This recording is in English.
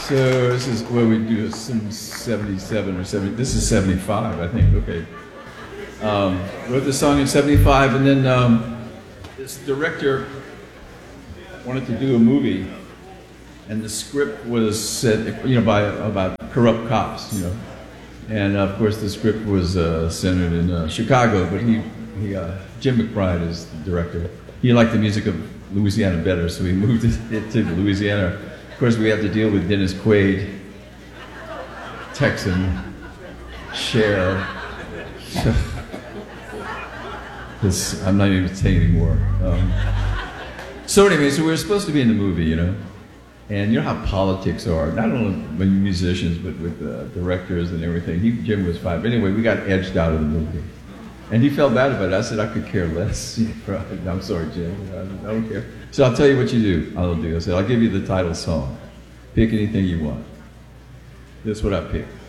So this is where we do some 77 or 70. This is 75, I think. Okay. Wrote the song in 75, and then this director wanted to do a movie, and the script was set, about corrupt cops, And of course, the script was centered in Chicago, but Jim McBride is the director. He liked the music of Louisiana better, so he moved it to Louisiana. Of course, we had to deal with Dennis Quaid, Texan, Cher. I'm not even saying anymore. So anyway, so we were supposed to be in the movie, And you know how politics are, not only with musicians, but with directors and everything. Jim was fine. But anyway, we got edged out of the movie. And he felt bad about it. I said, I could care less. I'm sorry, Jim. I don't care. So I'll tell you what you do. I said, I'll give you the title song. Pick anything you want. That's what I picked.